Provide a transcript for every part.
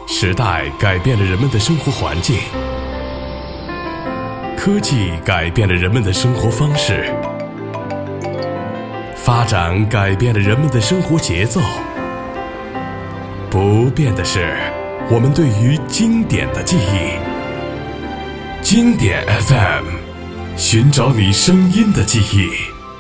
时代改变了人们的生活环境，科技改变了人们的生活方式，发展改变了人们的生活节奏。不变的是我们对于经典的记忆。经典 FM， 寻找你声音的记忆。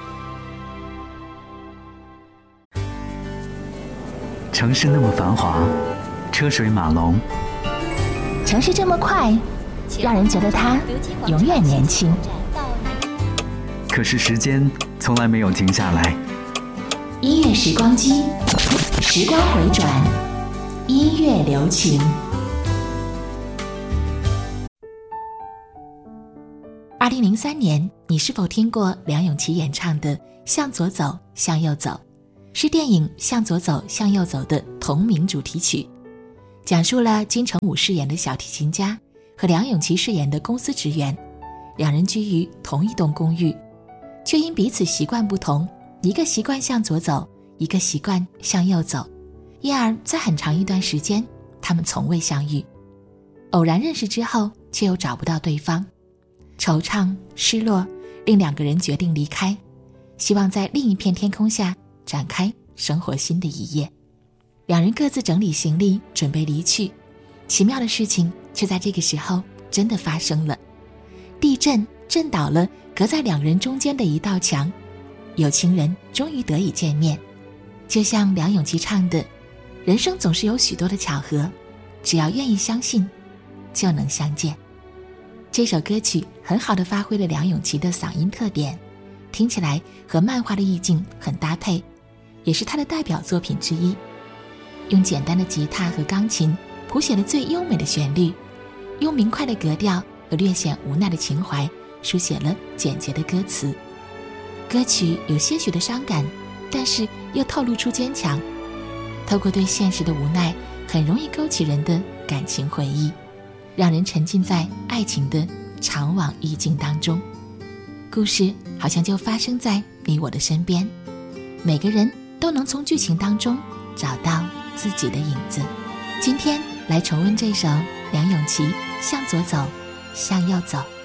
城市那么繁华，车水马龙， 城市这么快，让人觉得它永远年轻。 可是时间从来没有停下来。 音乐时光机，时光回转，音乐留情。2003年，你是否听过梁咏琪演唱的《向左走，向右走》？是电影《向左走，向右走》的同名主题曲，讲述了金城武饰演的小提琴家和梁咏琪饰演的公司职员，两人居于同一栋公寓，却因彼此习惯不同，一个习惯向左走，一个习惯向右走，因而在很长一段时间，他们从未相遇。偶然认识之后，却又找不到对方，惆怅失落令两个人决定离开，希望在另一片天空下展开生活新的一页。两人各自整理行李准备离去，奇妙的事情却在这个时候真的发生了。地震震倒了隔在两人中间的一道墙，有情人终于得以见面。就像梁咏琪唱的，人生总是有许多的巧合，只要愿意相信就能相见。这首歌曲很好地发挥了梁咏琪的嗓音特点，听起来和漫画的意境很搭配，也是她的代表作品之一。用简单的吉他和钢琴谱写了最优美的旋律，用明快的格调和略显无奈的情怀书写了简洁的歌词。歌曲有些许的伤感，但是又透露出坚强。透过对现实的无奈，很容易勾起人的感情回忆，让人沉浸在爱情的长往意境当中。故事好像就发生在你我的身边，每个人都能从剧情当中找到自己的影子。今天来重温这首梁咏琪《向左走，向右走》。